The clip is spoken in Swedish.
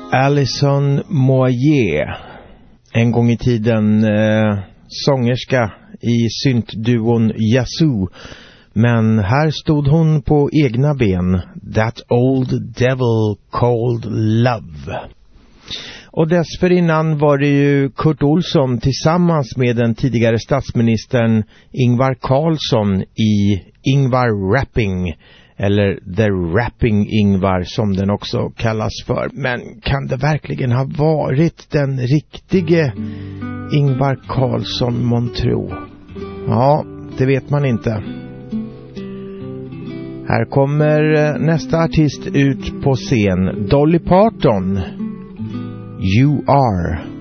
Alison Moyer, en gång i tiden sångerska i syntduon Yazoo, men här stod hon på egna ben. That Old Devil Called Love. Och dessförinnan var det ju Kurt Olsson tillsammans med den tidigare statsministern Ingvar Carlsson i Ingvar Rapping, eller The Rapping Ingvar som den också kallas för. Men kan det verkligen ha varit den riktige Ingvar Carlsson Montro? Ja, det vet man inte. Här kommer nästa artist ut på scen, Dolly Parton. You Are.